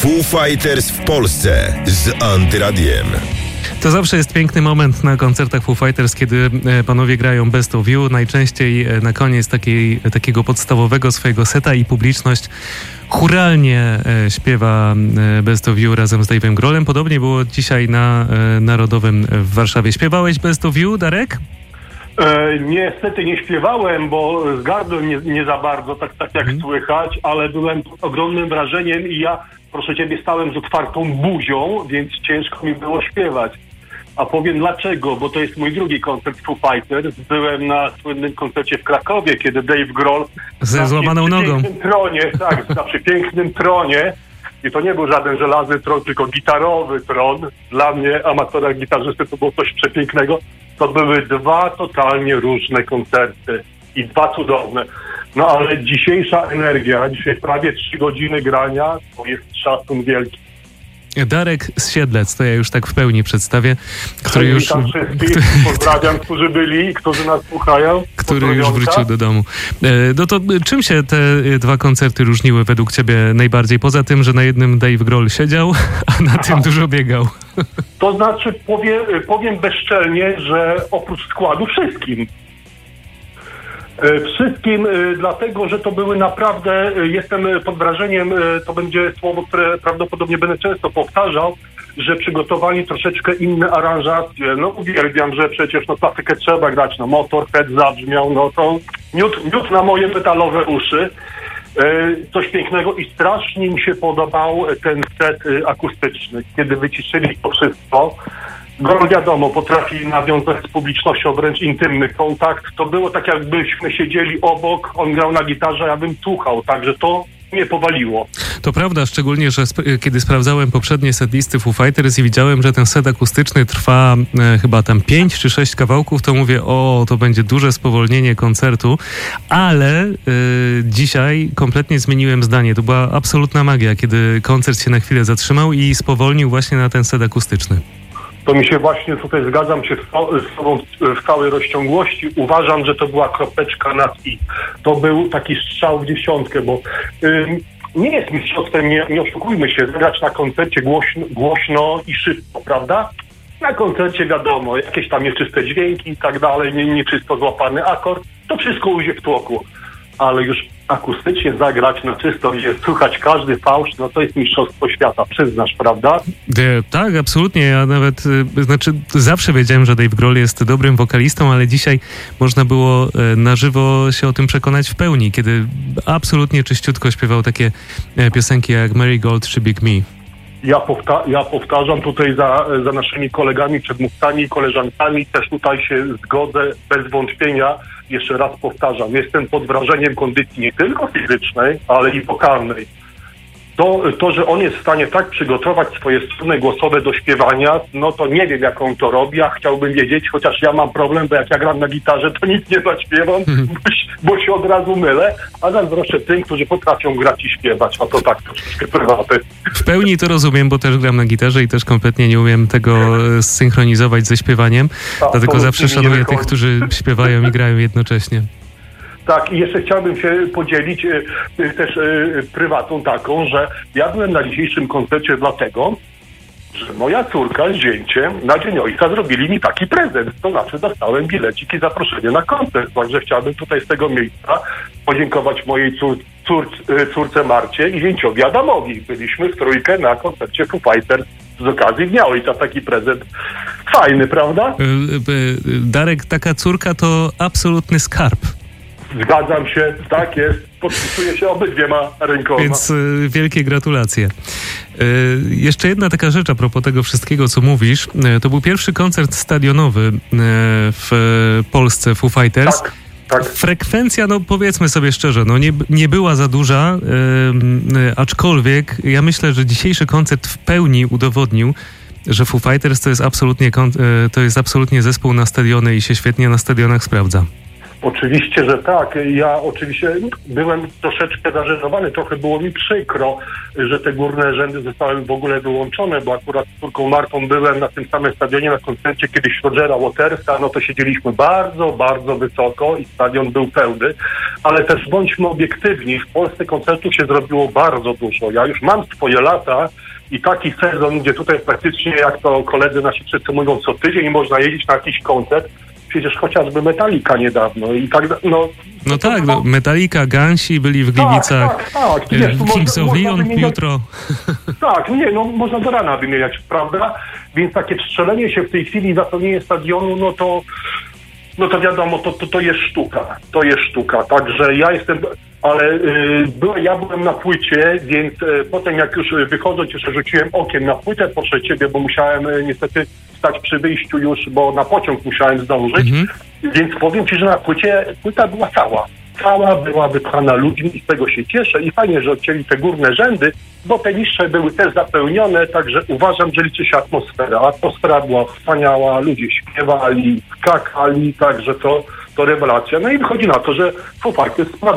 Foo Fighters w Polsce z Antyradiem. To zawsze jest piękny moment na koncertach Foo Fighters, kiedy panowie grają Best of You. Najczęściej na koniec takiego podstawowego swojego seta i publiczność chóralnie śpiewa Best of You razem z Dave'em Grohlem. Podobnie było dzisiaj na Narodowym w Warszawie. Śpiewałeś Best of You, Darek? Niestety nie śpiewałem, bo z gardłem nie za bardzo, tak jak słychać, ale byłem pod ogromnym wrażeniem i ja, proszę ciebie, stałem z otwartą buzią, więc ciężko mi było śpiewać. A powiem dlaczego, bo to jest mój drugi koncert Foo Fighters. Byłem na słynnym koncercie w Krakowie, kiedy Dave Grohl ze złamaną nogą. Na przepięknym tronie. I to nie był żaden żelazny tron, tylko gitarowy tron. Dla mnie, amatora gitarzysty, to było coś przepięknego. To były dwa totalnie różne koncerty i dwa cudowne. No ale dzisiejsza energia, dzisiaj prawie 3 godziny grania, to jest szacun wielki. Darek z Siedlec, to ja już tak w pełni przedstawię, który już... Pozdrawiam, którzy byli, którzy nas słuchają. Który już wrócił do domu. No to czym się te dwa koncerty różniły według ciebie najbardziej? Poza tym, że na jednym Dave Grohl siedział, a na tym dużo biegał. To znaczy, powiem bezczelnie, że oprócz składu wszystkim, dlatego, że to były naprawdę, jestem pod wrażeniem, to będzie słowo, które prawdopodobnie będę często powtarzał, że przygotowali troszeczkę inne aranżacje. No uwielbiam, że przecież klasykę trzeba grać, Motorhead zabrzmiał, to miód na moje metalowe uszy. Coś pięknego i strasznie mi się podobał ten set akustyczny, kiedy wyciszyli to wszystko. Grohl, wiadomo, potrafi nawiązać z publicznością wręcz intymny kontakt. To było tak, jakbyśmy siedzieli obok, on grał na gitarze, ja bym słuchał, także to mnie powaliło. To prawda, szczególnie, że kiedy sprawdzałem poprzednie setlisty Foo Fighters i widziałem, że ten set akustyczny trwa chyba tam 5 czy 6 kawałków, to mówię, to będzie duże spowolnienie koncertu, ale dzisiaj kompletnie zmieniłem zdanie. To była absolutna magia, kiedy koncert się na chwilę zatrzymał i spowolnił właśnie na ten set akustyczny. To mi się właśnie tutaj zgadzam się z tobą w całej rozciągłości. Uważam, że to była kropeczka nad i. To był taki strzał w dziesiątkę, bo nie jest mistrzostwem, nie oszukujmy się, zagrać na koncercie głośno i szybko, prawda? Na koncercie wiadomo, jakieś tam nieczyste dźwięki i tak dalej, nieczysto złapany akord, to wszystko ujdzie w tłoku. Ale już akustycznie zagrać na czysto, gdzie słychać każdy fałsz, to jest mistrzostwo świata, przyznasz, prawda? Tak, absolutnie. Ja nawet, zawsze wiedziałem, że Dave Grohl jest dobrym wokalistą, ale dzisiaj można było na żywo się o tym przekonać w pełni, kiedy absolutnie czyściutko śpiewał takie piosenki jak Marigold czy Big Me. Ja powtarzam tutaj za naszymi kolegami, przedmówcami i koleżankami, też tutaj się zgodzę bez wątpienia. Jeszcze raz powtarzam, jestem pod wrażeniem kondycji nie tylko fizycznej, ale i wokalnej. To, że on jest w stanie tak przygotować swoje struny głosowe do śpiewania, to nie wiem, jak on to robi, a chciałbym wiedzieć, chociaż ja mam problem, bo jak ja gram na gitarze, to nic nie zaśpiewam, bo się od razu mylę, a zazdroszczę tym, którzy potrafią grać i śpiewać, a to tak troszeczkę prywaty. W pełni to rozumiem, bo też gram na gitarze i też kompletnie nie umiem tego synchronizować ze śpiewaniem, dlatego zawsze szanuję tych, którzy śpiewają i grają jednocześnie. Tak, i jeszcze chciałbym się podzielić też prywatną taką, że ja byłem na dzisiejszym koncercie dlatego, że moja córka z zięciem na Dzień Ojca zrobili mi taki prezent. To znaczy dostałem bilecik i zaproszenie na koncert. Także chciałbym tutaj z tego miejsca podziękować mojej córce Marcie i zięciowi Adamowi. Byliśmy w trójkę na koncercie Foo Fighters z okazji Dnia Ojca. Taki prezent fajny, prawda? Darek, taka córka to absolutny skarb. Zgadzam się, tak jest. Podpisuję się obydwiema rękoma. Więc wielkie gratulacje. Jeszcze jedna taka rzecz a propos tego wszystkiego, co mówisz. To był pierwszy koncert stadionowy w Polsce Foo Fighters. Tak. Frekwencja, powiedzmy sobie szczerze, nie była za duża, aczkolwiek ja myślę, że dzisiejszy koncert w pełni udowodnił, że Foo Fighters to jest absolutnie zespół na stadiony i się świetnie na stadionach sprawdza. Oczywiście, że tak. Ja oczywiście byłem troszeczkę zażenowany, trochę było mi przykro, że te górne rzędy zostały w ogóle wyłączone, bo akurat z córką Martą byłem na tym samym stadionie na koncercie kiedyś Rogera Watersa, no to siedzieliśmy bardzo, bardzo wysoko i stadion był pełny, ale też bądźmy obiektywni, w Polsce koncertów się zrobiło bardzo dużo. Ja już mam swoje lata i taki sezon, gdzie tutaj praktycznie, jak to koledzy nasi wszyscy mówią, co tydzień można jeździć na jakiś koncert, przecież chociażby Metallica niedawno i tak No tak, Metallica, Gansi byli w Gliwicach, tak. Wiesz, Kings of Leon jutro. Tak, można do rana wymieniać, prawda? Więc takie strzelenie się w tej chwili, zapełnienie stadionu, no to wiadomo, to jest sztuka. To jest sztuka, także ja jestem... Ale ja byłem na płycie, więc potem jak już wychodząc, jeszcze rzuciłem okiem na płytę po ciebie, bo musiałem niestety stać przy wyjściu już, bo na pociąg musiałem zdążyć. Więc powiem ci, że na płyta była cała była wypchana ludźmi i z tego się cieszę i fajnie, że odcięli te górne rzędy, bo te niższe były też zapełnione, także uważam, że liczy się atmosfera. Atmosfera była wspaniała, ludzie śpiewali, skakali, także to rewelacja. No i wychodzi na to, że Foo Fighters